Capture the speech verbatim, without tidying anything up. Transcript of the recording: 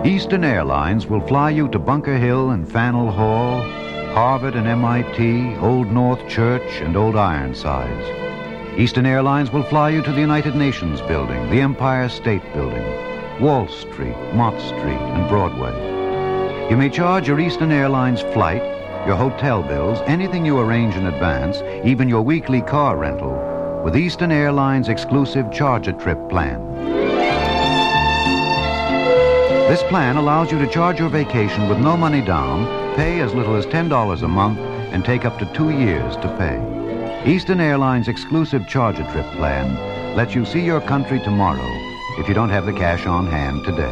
Eastern Airlines will fly you to Bunker Hill and Faneuil Hall, Harvard and M I T, Old North Church and Old Ironsides. Eastern Airlines will fly you to the United Nations Building, the Empire State Building, Wall Street, Mott Street, and Broadway. You may charge your Eastern Airlines flight, your hotel bills, anything you arrange in advance, even your weekly car rental, with Eastern Airlines' exclusive Charge-A-Trip plan. This plan allows you to charge your vacation with no money down, pay as little as ten dollars a month, and take up to two years to pay. Eastern Airlines' exclusive Charge-A-Trip plan lets you see your country tomorrow if you don't have the cash on hand today.